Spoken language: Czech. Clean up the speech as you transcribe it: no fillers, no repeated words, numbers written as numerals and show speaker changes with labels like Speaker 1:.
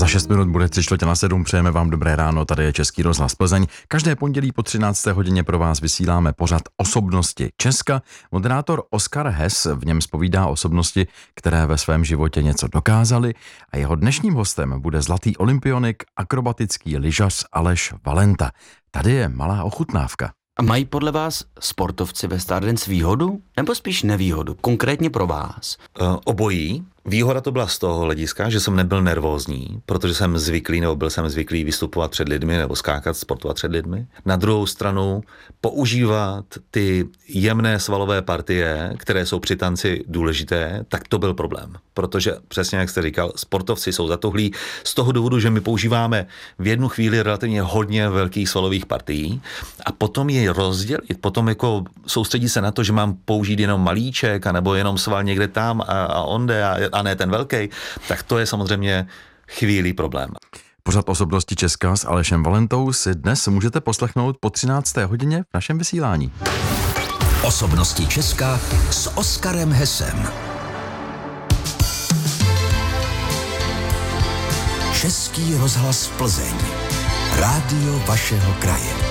Speaker 1: Za 6 minut bude 6:45, přejeme vám dobré ráno, tady je Český rozhlas Plzeň. Každé pondělí po 13. hodině pro vás vysíláme pořad Osobnosti Česka. Moderátor Oskar Hess v něm zpovídá osobnosti, které ve svém životě něco dokázaly, a jeho dnešním hostem bude zlatý olympionik, akrobatický lyžař Aleš Valenta. Tady je malá ochutnávka.
Speaker 2: A mají podle vás sportovci ve Stardance výhodu nebo spíš nevýhodu, konkrétně pro vás?
Speaker 3: Obojí. Výhoda to byla z toho hlediska, že jsem nebyl nervózní, protože jsem zvyklý, nebo byl jsem zvyklý vystupovat před lidmi nebo skákat, sportovat před lidmi. Na druhou stranu používat ty jemné svalové partie, které jsou při tanci důležité, tak to byl problém. Protože přesně jak jste říkal, sportovci jsou zatuhlí z toho důvodu, že my používáme v jednu chvíli relativně hodně velkých svalových partií a potom je rozdělit, potom jako soustředit se na to, že mám použít jenom malíček, anebo jenom sval někde tam a onde a ne ten velký, tak to je samozřejmě chvílí problém.
Speaker 1: Pořad Osobnosti Česka s Alešem Valentou si dnes můžete poslechnout po 13. hodině v našem vysílání.
Speaker 4: Osobnosti Česka s Oskarem Hessem. Český rozhlas Plzeň. Rádio vašeho kraje.